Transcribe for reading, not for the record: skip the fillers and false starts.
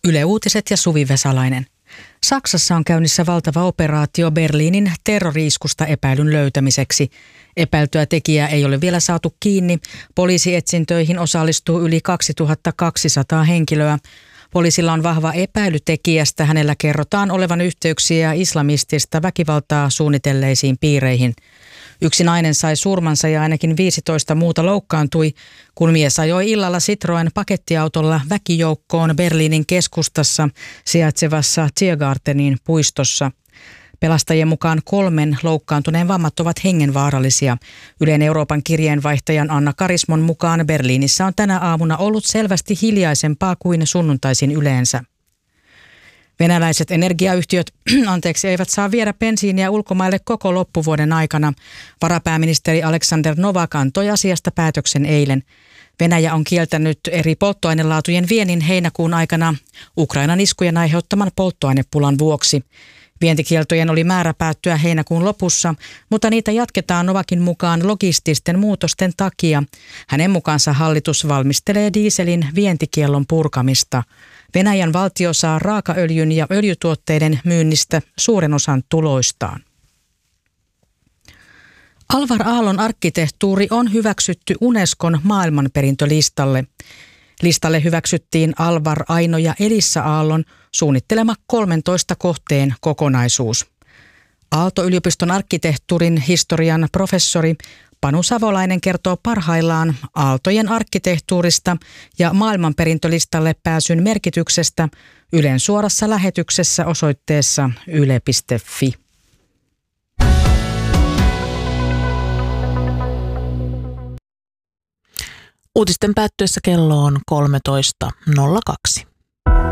Yle Uutiset ja Suvi Vesalainen. Saksassa on käynnissä valtava operaatio Berliinin terrori-iskusta epäilyn löytämiseksi. Epäiltyä tekijää ei ole vielä saatu kiinni. Poliisietsintöihin osallistuu yli 2200 henkilöä. Poliisilla on vahva epäily tekijästä. Hänellä kerrotaan olevan yhteyksiä islamistista väkivaltaa suunnitelleisiin piireihin. Yksi nainen sai surmansa ja ainakin 15 muuta loukkaantui, kun mies ajoi illalla Citroen pakettiautolla väkijoukkoon Berliinin keskustassa sijaitsevassa Tiergartenin puistossa. Pelastajien mukaan 3 loukkaantuneen vammat ovat hengenvaarallisia. Ylen Euroopan kirjeenvaihtajan Anna Karismon mukaan Berliinissä on tänä aamuna ollut selvästi hiljaisempaa kuin sunnuntaisin yleensä. Venäläiset energiayhtiöt eivät saa viedä bensiiniä ulkomaille koko loppuvuoden aikana. Varapääministeri Alexander Novak antoi asiasta päätöksen eilen. Venäjä on kieltänyt eri polttoainelaatujen viennin heinäkuun aikana Ukrainan iskujen aiheuttaman polttoainepulan vuoksi. Vientikieltojen oli määrä päättyä heinäkuun lopussa, mutta niitä jatketaan Novakin mukaan logististen muutosten takia. Hänen mukaansa hallitus valmistelee dieselin vientikiellon purkamista. Venäjän valtio saa raakaöljyn ja öljytuotteiden myynnistä suuren osan tuloistaan. Alvar Aallon arkkitehtuuri on hyväksytty Unescon maailmanperintölistalle. Listalle hyväksyttiin Alvar, Aino ja Elissa Aallon suunnittelema 13 kohteen kokonaisuus. Aalto-yliopiston arkkitehtuurin historian professori Panu Savolainen kertoo parhaillaan aaltojen arkkitehtuurista ja maailmanperintölistalle pääsyn merkityksestä Ylen suorassa lähetyksessä osoitteessa yle.fi. Uutisten päättyessä kello on 13.02.